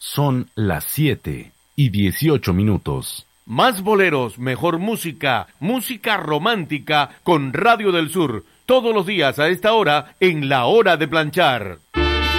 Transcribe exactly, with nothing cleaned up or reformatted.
Son las siete y dieciocho minutos. Más boleros, mejor música, música romántica con Radio del Sur. Todos los días a esta hora en La Hora de Planchar.